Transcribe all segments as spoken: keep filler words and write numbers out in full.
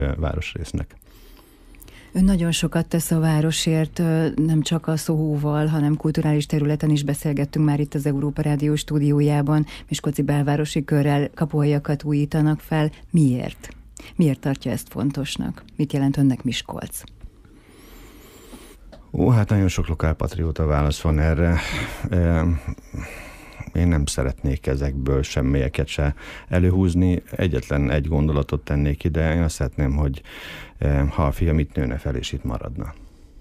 városrésznek. Ön nagyon sokat tesz a városért, nem csak a Sohóval, hanem kulturális területen is beszélgettünk már itt az Európa Rádió stúdiójában. Miskolci belvárosi körrel kapuajakat újítanak fel. Miért? Miért tartja ezt fontosnak? Mit jelent önnek Miskolc? Ó, hát nagyon sok lokálpatrióta válasz van erre. Én nem szeretnék ezekből semmieket se előhúzni. Egyetlen egy gondolatot tennék ide. Én azt szeretném, hogy ha a fiam itt nőne fel, és itt maradna.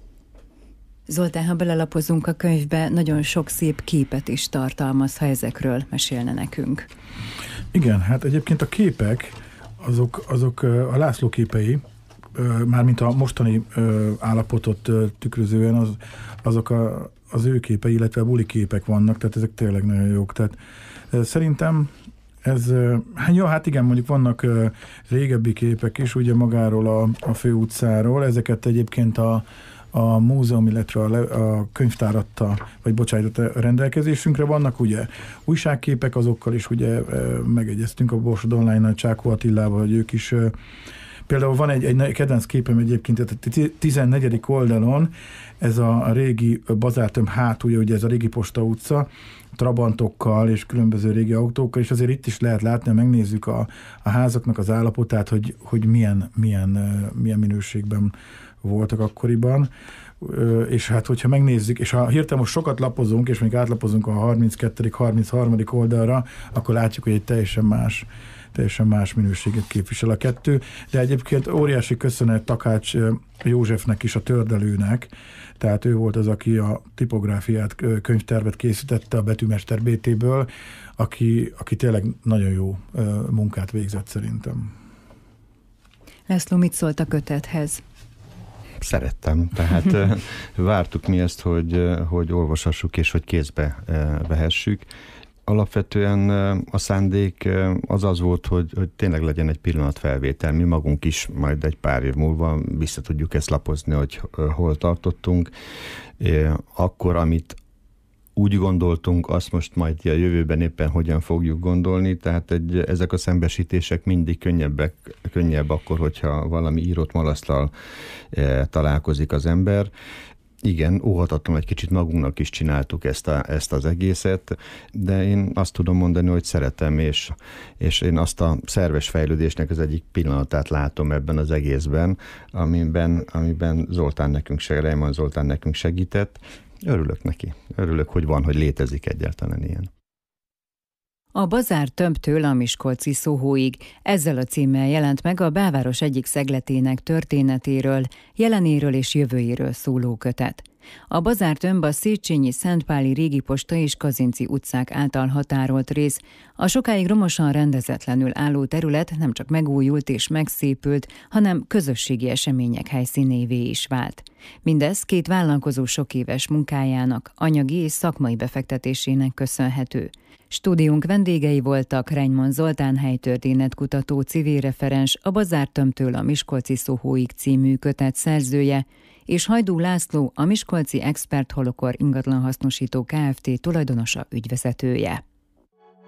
Zoltán, ha belelapozunk a könyvbe, nagyon sok szép képet is tartalmaz, ha ezekről mesélne nekünk. Igen, hát egyébként a képek, azok, azok a László képei, mármint a mostani állapotot tükrözően, az, azok a, az ő képei, illetve a buli képek vannak, tehát ezek tényleg nagyon jók. Tehát szerintem ez, hát jó, hát igen, mondjuk vannak régebbi képek is, ugye magáról a, a főutcáról, ezeket egyébként a, a múzeum, illetve a, a könyvtár adta, vagy bocsánat, a rendelkezésünkre vannak, ugye újságképek, azokkal is ugye megegyeztünk a Borsod Online-nal, Csákó Attilával, hogy ők is. Például van egy, egy kedvenc képem egyébként, a tizennegyedik oldalon, ez a régi bazártömb hátulja, ugye ez a régi Posta utca, trabantokkal és különböző régi autókkal, és azért itt is lehet látni, megnézzük a, a házaknak az állapotát, hogy, hogy milyen, milyen, milyen minőségben voltak akkoriban. És hát, hogyha megnézzük, és ha hirtelen most sokat lapozunk, és még átlapozunk a harminckettedik harmincharmadik oldalra, akkor látjuk, hogy egy teljesen más teljesen más minőséget képvisel a kettő, de egyébként óriási köszönet Takács Józsefnek is, a tördelőnek, tehát ő volt az, aki a tipográfiát, könyvtervet készítette a Betűmester bé té-ből, aki, aki tényleg nagyon jó munkát végzett szerintem. László, mit szólt a kötethez? Szerettem, tehát vártuk mi ezt, hogy, hogy olvashassuk és hogy kézbe vehessük. Alapvetően a szándék az az volt, hogy, hogy tényleg legyen egy pillanatfelvétel. Mi magunk is majd egy pár év múlva vissza tudjuk ezt lapozni, hogy hol tartottunk. Akkor, amit úgy gondoltunk, azt most majd a jövőben éppen hogyan fogjuk gondolni, tehát egy, ezek a szembesítések mindig könnyebbek, könnyebb akkor, hogyha valami írott malasztal e, találkozik az ember. Igen, óhatatlan egy kicsit magunknak is csináltuk ezt, a, ezt az egészet, de én azt tudom mondani, hogy szeretem, és, és én azt a szerves fejlődésnek az egyik pillanatát látom ebben az egészben, amiben, amiben Zoltán nekünk, Reimann Zoltán nekünk segített. Örülök neki. Örülök, hogy van, hogy létezik egyáltalán ilyen. A bazártömbtől a miskolci Sohóig ezzel a címmel jelent meg a belváros egyik szegletének történetéről, jelenéről és jövőjéről szóló kötet. A bazártömb a Széchenyi, Szentpáli régi posta és Kazinczy utcák által határolt rész. A sokáig romosan rendezetlenül álló terület nem csak megújult és megszépült, hanem közösségi események helyszínévé is vált. Mindez két vállalkozó sokéves munkájának, anyagi és szakmai befektetésének köszönhető. Stúdiónk vendégei voltak Reimann Zoltán helytörténetkutató, civil referens, a Bazártömbtől a Miskolci Sohóig című kötet szerzője, és Hajdú László, a Miskolci Expert Holokor ingatlanhasznosító Kft. Tulajdonosa, ügyvezetője.